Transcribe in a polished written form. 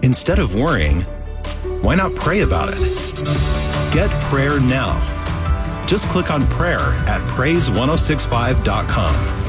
Instead of worrying, why not pray about it? Get prayer now. Just click on prayer at praise1065.com.